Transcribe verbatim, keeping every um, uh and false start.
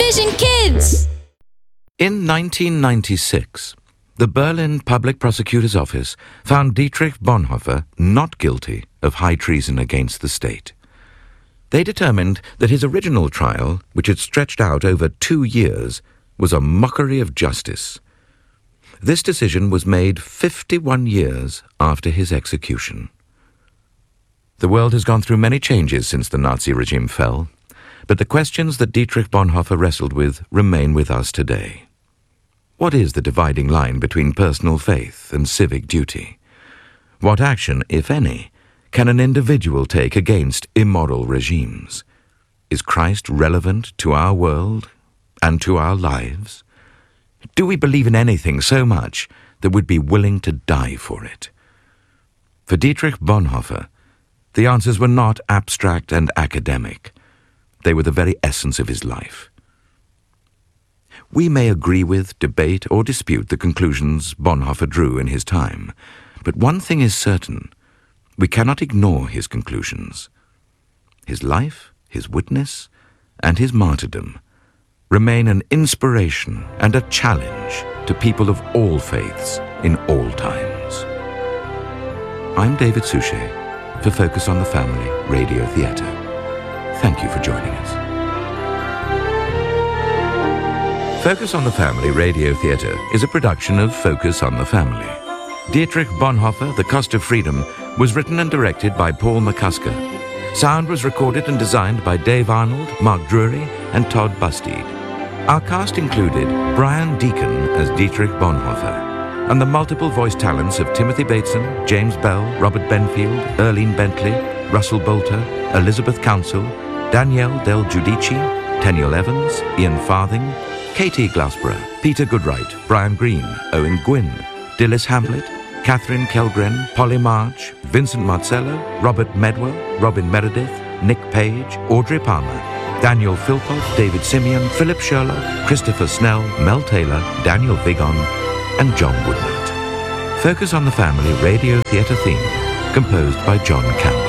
Television Kids! In nineteen ninety-six, the Berlin Public Prosecutor's Office found Dietrich Bonhoeffer not guilty of high treason against the state. They determined that his original trial, which had stretched out over two years, was a mockery of justice. This decision was made fifty-one years after his execution. The world has gone through many changes since the Nazi regime fell, but the questions that Dietrich Bonhoeffer wrestled with remain with us today. What is the dividing line between personal faith and civic duty? What action, if any, can an individual take against immoral regimes? Is Christ relevant to our world and to our lives? Do we believe in anything so much that we'd be willing to die for it? For Dietrich Bonhoeffer, the answers were not abstract and academic. They were the very essence of his life. We may agree with, debate, or dispute the conclusions Bonhoeffer drew in his time, but one thing is certain: we cannot ignore his conclusions. His life, his witness, and his martyrdom remain an inspiration and a challenge to people of all faiths in all times. I'm David Suchet for Focus on the Family Radio Theatre. Thank you for joining us. Focus on the Family Radio Theatre is a production of Focus on the Family. Dietrich Bonhoeffer, The Cost of Freedom, was written and directed by Paul McCusker. Sound was recorded and designed by Dave Arnold, Mark Drury, and Todd Bustede. Our cast included Brian Deacon as Dietrich Bonhoeffer, and the multiple voice talents of Timothy Bateson, James Bell, Robert Benfield, Erlene Bentley, Russell Bolter, Elizabeth Council, Danielle Del Giudici, Tenniel Evans, Ian Farthing, Katie Glassborough, Peter Goodright, Brian Green, Owen Gwynn, Dilys Hamlet, Catherine Kellgren, Polly March, Vincent Marcello, Robert Medwell, Robin Meredith, Nick Page, Audrey Palmer, Daniel Philpott, David Simeon, Philip Sherlock, Christopher Snell, Mel Taylor, Daniel Vigon, and John Woodnett. Focus on the Family Radio Theatre theme, composed by John Campbell.